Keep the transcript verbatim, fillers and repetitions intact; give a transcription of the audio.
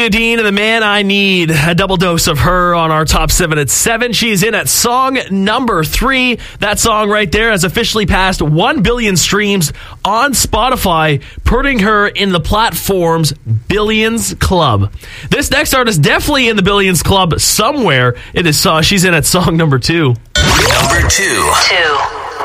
Julia Dean and The Man I Need. A double dose of her on our top seven at seven. She's in at song number three. That song right there has officially passed one billion streams on Spotify, putting her in the platform's Billions Club. This next artist definitely in the Billions Club somewhere. It is uh, she's in at song number two. Number two. Two.